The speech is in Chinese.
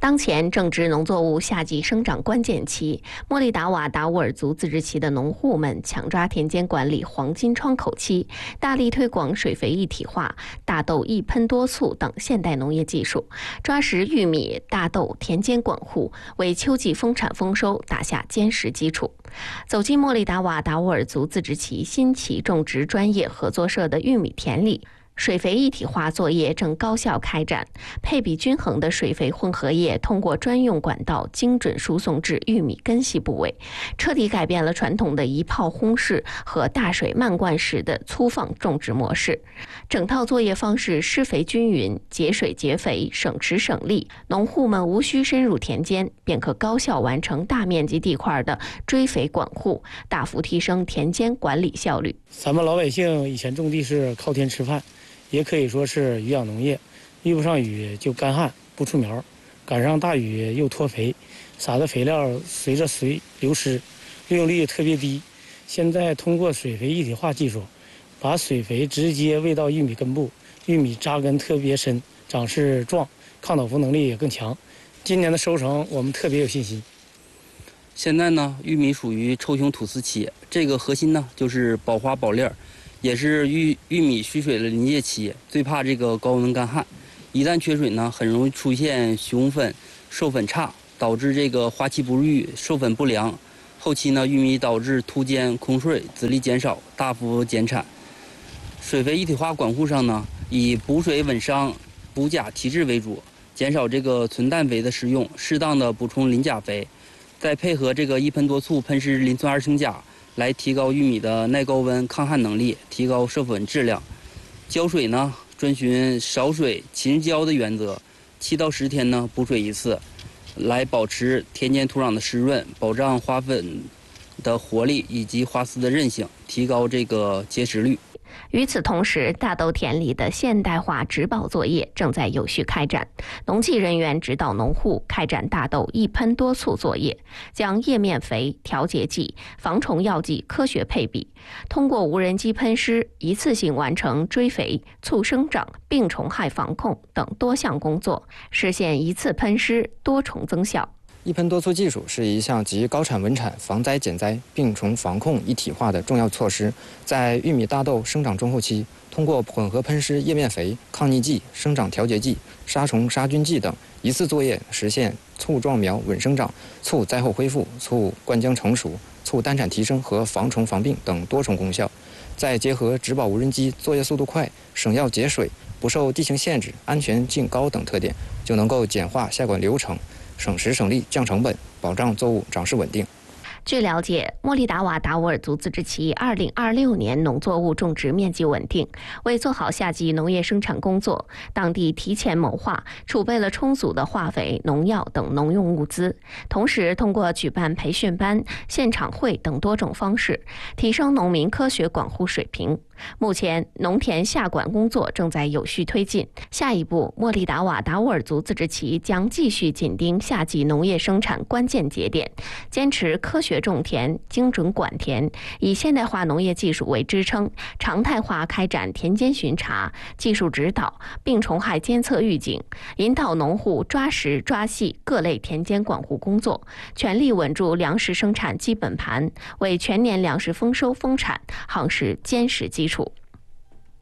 当前正值农作物夏季生长关键期，莫力达瓦达乌尔族自治旗的农户们抢抓田间管理黄金窗口期，大力推广水肥一体化、大豆一喷多促等现代农业技术，抓实玉米、大豆田间管护，为秋季丰产丰收打下坚实基础。走进莫力达瓦达乌尔族自治旗新奇种植专业合作社的玉米田里，水肥一体化作业正高效开展，配比均衡的水肥混合液通过专用管道精准输送至玉米根系部位，彻底改变了传统的一泡轰式和大水漫灌式的粗放种植模式。整套作业方式施肥均匀、节水节肥、省时省力，农户们无需深入田间，便可高效完成大面积地块的追肥管护，大幅提升田间管理效率。 咱们老百姓以前种地是靠天吃饭，也可以说是渔养农业，遇不上雨就干旱不出苗，赶上大雨又脱肥，撒的肥料随着水流失，利用率特别低。现在通过水肥一体化技术，把水肥直接喂到玉米根部，玉米扎根特别深，长势壮，抗倒伏能力也更强。今年的收成我们特别有信心。 现在呢，玉米属于抽胸吐丝期，这个核心呢就是保花保粒儿，也是玉米蓄水的临界期，最怕这个高温干旱。一旦缺水呢，很容易出现雄粉、授粉差，导致这个花期不育、授粉不良。后期呢，玉米导致秃尖、空穗、籽粒减少，大幅减产。水肥一体化管护上呢，以补水稳伤、补钾提质为主，减少这个纯氮肥的施用，适当的补充磷钾肥，再配合这个一喷多促喷施磷酸二氢钾，来提高玉米的耐高温、抗旱能力，提高授粉质量。浇水呢，遵循少水勤浇的原则，7到10天呢补水一次，来保持田间土壤的湿润，保障花粉的活力以及花丝的韧性，提高这个结实率。 与此同时，大豆田里的现代化植保作业正在有序开展。农技人员指导农户开展大豆一喷多促作业，将叶面肥、调节剂、防虫药剂科学配比，通过无人机喷施，一次性完成追肥、促生长、病虫害防控等多项工作，实现一次喷施多重增效。 一喷多促技术是一项集高产稳产、防灾减灾、病虫防控一体化的重要措施。在玉米、大豆生长中后期，通过混合喷施叶面肥、抗逆剂、生长调节剂、杀虫杀菌剂等一次作业，实现促壮苗稳生长、促灾后恢复、促灌浆成熟、促单产提升和防虫防病等多重功效。再结合植保无人机作业速度快、省药节水、不受地形限制、安全性高等特点，就能够简化下管流程，省时省力、降成本，保障作物长势稳定。 据了解，莫力达瓦达乌尔族自治旗2026年农作物种植面积稳定，为做好夏季农业生产工作，当地提前谋划，储备了充足的化肥、农药等农用物资。同时，通过举办培训班、现场会等多种方式，提升农民科学管护水平。目前，农田下管工作正在有序推进。下一步，莫力达瓦达乌尔族自治旗将继续紧盯夏季农业生产关键节点，坚持科学种田、精准管田，以现代化农业技术为支撑，常态化开展田间巡查、技术指导、病虫害监测预警，引导农户抓实抓细各类田间管护工作，全力稳住粮食生产基本盘，为全年粮食丰收丰产夯实坚实基础。